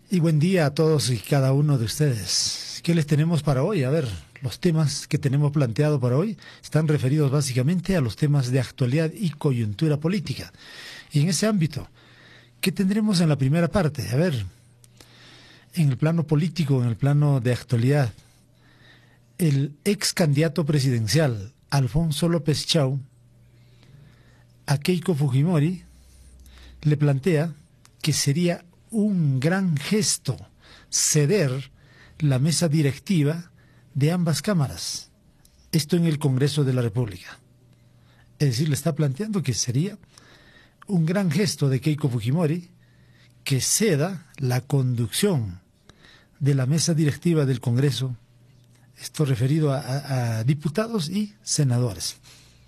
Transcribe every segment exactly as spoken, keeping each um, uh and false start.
Y buen día a todos y cada uno de ustedes. ¿Qué les tenemos para hoy? A ver, los temas que tenemos planteado para hoy están referidos básicamente a los temas de actualidad y coyuntura política. Y en ese ámbito, ¿qué tendremos en la primera parte? A ver, en el plano político, en el plano de actualidad, el ex candidato presidencial Alfonso López Chau a Keiko Fujimori le plantea que sería un gran gesto ceder la mesa directiva de ambas cámaras, esto en el Congreso de la República. Es decir, le está planteando que sería un gran gesto de Keiko Fujimori que ceda la conducción de la mesa directiva del Congreso, esto referido a, a, a diputados y senadores.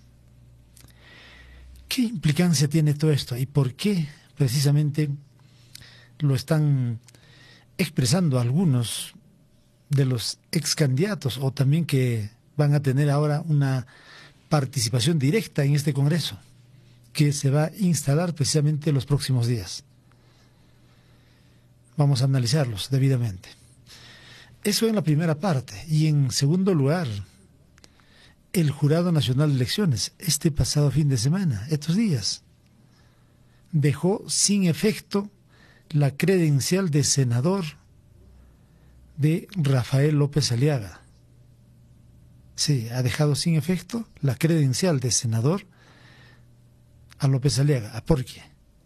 ¿Qué implicancia tiene todo esto y por qué precisamente lo están expresando algunos de los ex candidatos o también que van a tener ahora una participación directa en este Congreso que se va a instalar precisamente en los próximos días? Vamos a analizarlos debidamente. Eso en la primera parte. Y en segundo lugar, el Jurado Nacional de Elecciones, este pasado fin de semana, estos días, dejó sin efecto la credencial de senador de Rafael López Aliaga. Sí, ha dejado sin efecto la credencial de senador a López Aliaga. ¿Por qué?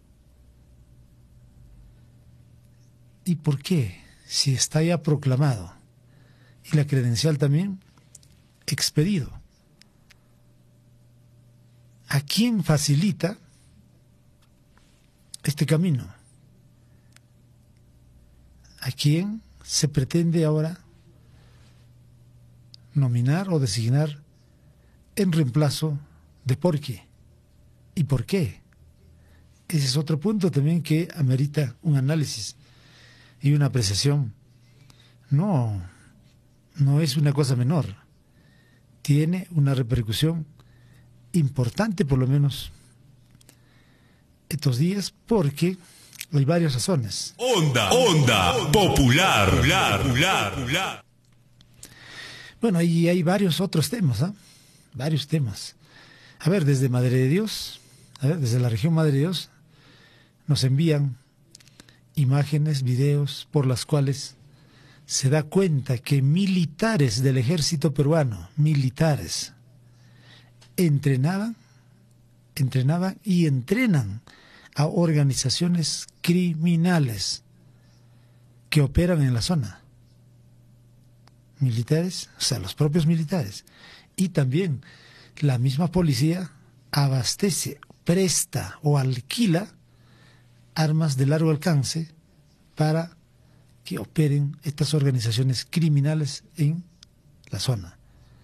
¿Y por qué? Si está ya proclamado y la credencial también expedido. ¿A quién facilita este camino? ¿A quién se pretende ahora nominar o designar en reemplazo de Porqui? ¿Y por qué? Ese es otro punto también que amerita un análisis y una apreciación. No, no es una cosa menor. Tiene una repercusión importante, por lo menos estos días, porque hay varias razones. Onda, onda, popular, popular, popular, popular. Bueno, ahí hay varios otros temas, ¿ah? ¿eh? Varios temas. A ver, desde Madre de Dios, a ver, desde la región Madre de Dios, nos envían imágenes, videos, por las cuales se da cuenta que militares del ejército peruano, militares, entrenaban, entrenaban y entrenan a organizaciones criminales que operan en la zona. Militares, o sea, los propios militares. Y también la misma policía abastece, presta o alquila armas de largo alcance para que operen estas organizaciones criminales en la zona.